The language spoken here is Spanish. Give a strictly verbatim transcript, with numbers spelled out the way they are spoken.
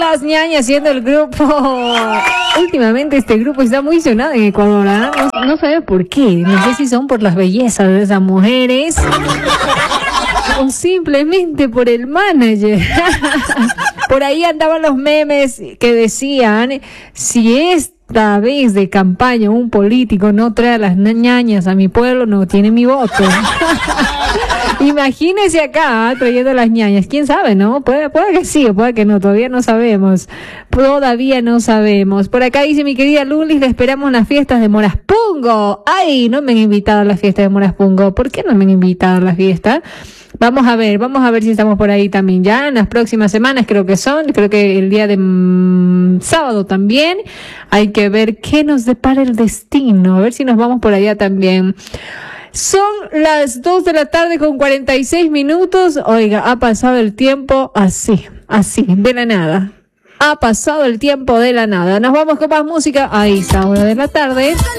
las ñañas siendo el grupo. Últimamente este grupo está muy sonado en Ecuador, ¿eh? No, no sabes por qué. No sé si son por las bellezas de esas mujeres o simplemente por el manager. Por ahí andaban los memes que decían, si esta vez de campaña un político no trae a las ñañas a mi pueblo, no tiene mi voto. Imagínese acá, ¿eh? Trayendo las ñañas. ¿Quién sabe, no? Puede, puede que sí o puede que no. Todavía no sabemos. Todavía no sabemos. Por acá dice mi querida Lulis, le esperamos en las fiestas de Moraspungo. Ay, no me han invitado a las fiestas de Moraspungo. ¿Por qué no me han invitado a las fiestas? Vamos a ver, vamos a ver si estamos por ahí también ya. En las próximas semanas creo que son. Creo que el día de mmm, sábado también. Hay que ver qué nos depara el destino. A ver si nos vamos por allá también. Son las dos de la tarde con cuarenta y seis minutos. Oiga, ha pasado el tiempo así, así, de la nada. Ha pasado el tiempo de la nada. Nos vamos con más música a esa hora de la tarde.